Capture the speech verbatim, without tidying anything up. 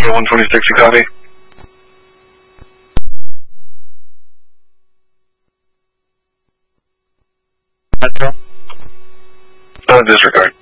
Metro one twenty-six, you copy? Metro? Uh, disregard.